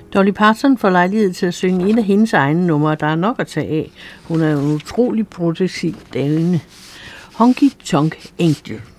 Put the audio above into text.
Dolly Parton får lejlighed til at synge et af hendes egne numre, der er nok at tage af. Hun er en utrolig produktiv dame. Honky Tonk Angel.